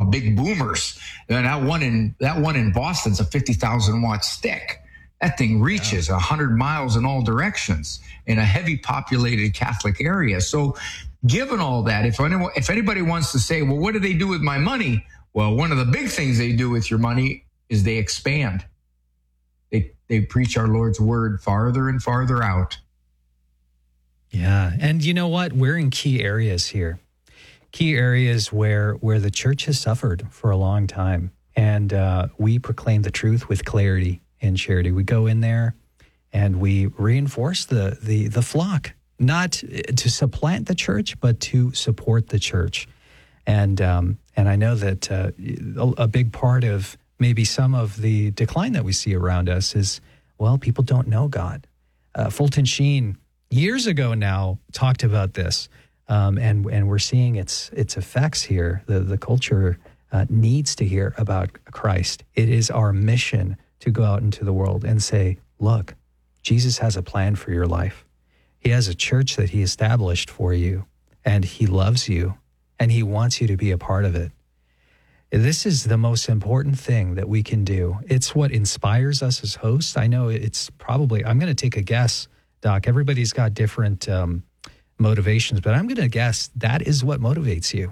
big boomers. And that one in Boston's a 50,000 watt stick. That thing reaches 100 miles in all directions in a heavy populated Catholic area. So given all that, if anybody wants to say, well, what do they do with my money? Well, one of the big things they do with your money is they expand. They preach our Lord's word farther and farther out. Yeah. And you know what? We're in key areas here. Key areas where the church has suffered for a long time. And we proclaim the truth with clarity and charity. We go in there and we reinforce the flock, not to supplant the church, but to support the church. And I know that a big part of maybe some of the decline that we see around us is, well, people don't know God. Fulton Sheen, years ago now, talked about this, and we're seeing its effects here. The culture needs to hear about Christ. It is our mission to go out into the world and say, look, Jesus has a plan for your life. He has a church that he established for you, and he loves you, and he wants you to be a part of it. This is the most important thing that we can do. It's what inspires us as hosts. I know it's probably, I'm going to take a guess, Doc. Everybody's got different motivations, but I'm going to guess that is what motivates you.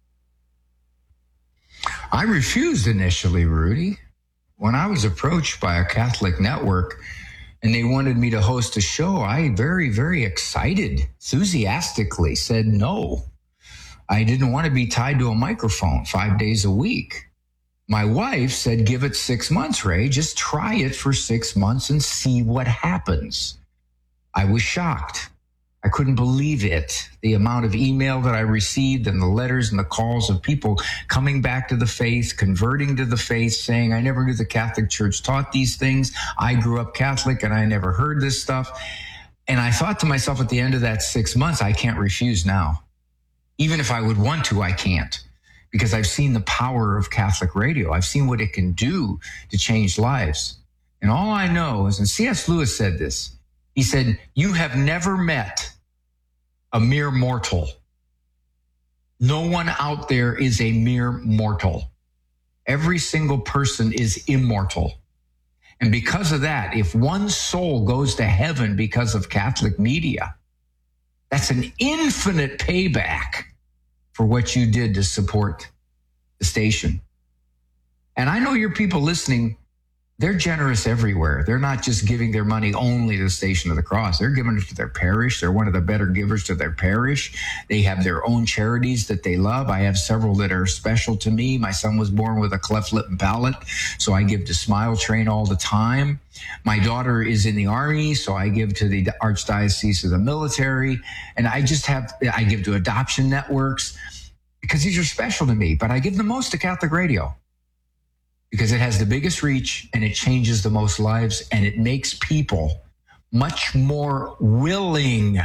I refused initially, Rudy. When I was approached by a Catholic network and they wanted me to host a show, I very, very excited, enthusiastically said no. I didn't want to be tied to a microphone 5 days a week. My wife said, give it 6 months, Ray. Just try it for 6 months and see what happens. I was shocked. I couldn't believe it. The amount of email that I received and the letters and the calls of people coming back to the faith, converting to the faith, saying, I never knew the Catholic Church taught these things. I grew up Catholic and I never heard this stuff. And I thought to myself at the end of that 6 months, I can't refuse now. Even if I would want to, I can't, because I've seen the power of Catholic radio. I've seen what it can do to change lives. And all I know is, and C.S. Lewis said this, he said, you have never met a mere mortal. No one out there is a mere mortal. Every single person is immortal. And because of that, if one soul goes to heaven because of Catholic media, that's an infinite payback for what you did to support the station. And I know your people listening, they're generous everywhere. They're not just giving their money only to the Station of the Cross. They're giving it to their parish. They're one of the better givers to their parish. They have their own charities that they love. I have several that are special to me. My son was born with a cleft lip and palate, so I give to Smile Train all the time. My daughter is in the Army, so I give to the Archdiocese of the Military. And I give to adoption networks because these are special to me. But I give the most to Catholic radio, because it has the biggest reach and it changes the most lives and it makes people much more willing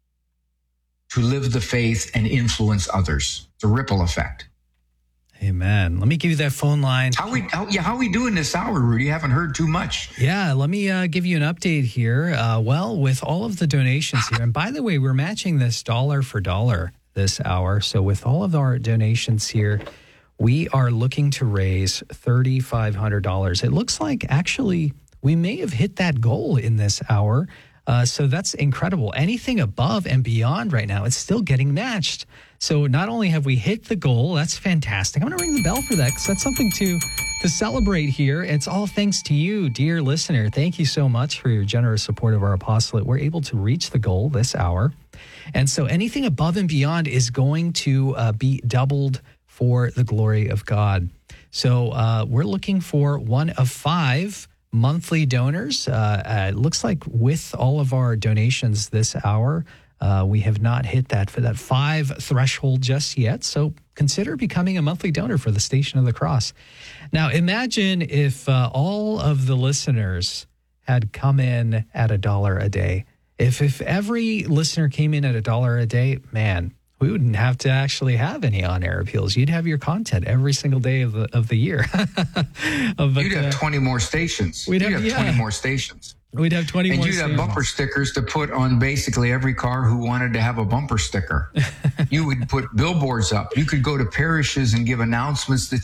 to live the faith and influence others. It's a ripple effect. Amen. Let me give you that phone line. How we doing this hour, Rudy? You haven't heard too much. Yeah, let me give you an update here. Well, with all of the donations here, and by the way, we're matching this dollar for dollar this hour. So with all of our donations here, we are looking to raise $3,500. It looks like actually we may have hit that goal in this hour. So that's incredible. Anything above and beyond right now, it's still getting matched. So not only have we hit the goal, that's fantastic. I'm going to ring the bell for that because that's something to celebrate here. It's all thanks to you, dear listener. Thank you so much for your generous support of our apostolate. We're able to reach the goal this hour. And so anything above and beyond is going to be doubled for the glory of God. So we're looking for one of 5 monthly donors. It looks like with all of our donations this hour, we have not hit that 5 threshold just yet. So consider becoming a monthly donor for the Station of the Cross. Now, imagine if all of the listeners had come in at $1 a day. If every listener came in at $1 a day, man, we wouldn't have to actually have any on-air appeals. You'd have your content every single day of the year. You'd have 20 more stations. You'd have 20 more stations. We'd have 20 more stations. And you'd have bumper stickers to put on basically every car who wanted to have a bumper sticker. You would put billboards up. You could go to parishes and give announcements that